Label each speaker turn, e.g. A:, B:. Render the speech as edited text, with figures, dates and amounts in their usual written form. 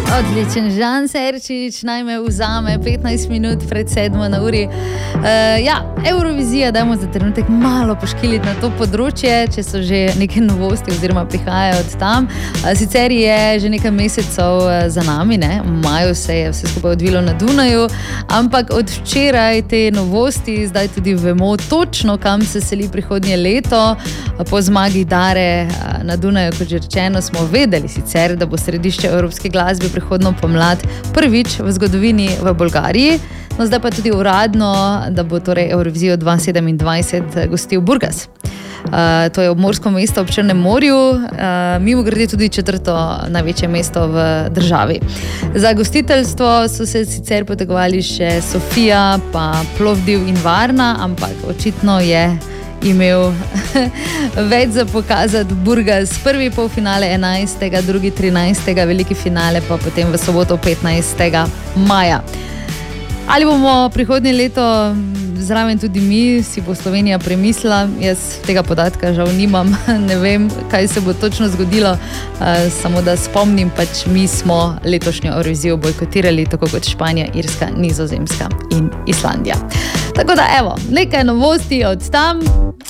A: Odličen, Žan Serčič naj me vzame 15 minut pred 7 na uri. Eurovizija, dajmo za trenutek malo poškiliti na to področje, če so že neke novosti oziroma prihajajo od tam. Sicer je že nekaj mesecev za nami, ne? V maju se je vse skupaj odvilo na Dunaju, ampak od včeraj te novosti, zdaj tudi vemo točno, kam se seli prihodnje leto. Po zmagi Dare na Dunaju, kot že rečeno, smo vedeli sicer, da bo središče evropske glasbe prihodno pomlad prvič v zgodovini v Bolgariji. No, zdaj pa tudi uradno, da bo torej Eurovizijo 2027 gostil Burgas. To je obmorsko mesto ob Črnem morju, mimo grede tudi četrto največje mesto v državi. Za gostiteljstvo so se sicer potegovali še Sofija, pa Plovdiv in Varna, ampak očitno je imel več za pokazati Burgas. Prvi polfinale 11., drugi 13., veliki finale pa potem v soboto 15. maja. Ali bomo prihodnje leto zraven tudi mi, si bo Slovenija premislila? Jaz tega podatka žal nimam, ne vem, kaj se bo točno zgodilo, samo da spomnim, pač mi smo letošnjo Eurovizijo bojkotirali, tako kot Španija, Irska, Nizozemska in Islandija. Tako da evo, nekaj novosti od tam.